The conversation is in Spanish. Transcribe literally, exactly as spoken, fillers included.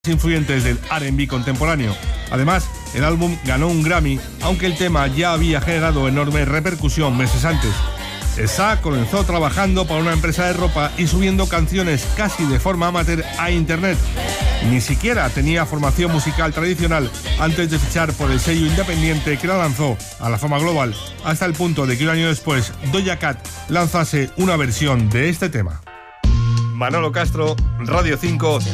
influyentes del R and B contemporáneo. Además, el álbum ganó un Grammy, aunque el tema ya había generado enorme repercusión meses antes. Esa comenzó trabajando para una empresa de ropa y subiendo canciones casi de forma amateur a internet. Ni siquiera tenía formación musical tradicional antes de fichar por el sello independiente que la lanzó a la fama global, hasta el punto de que un año después Doja Cat lanzase una versión de este tema. Manolo Castro, Radio cinco.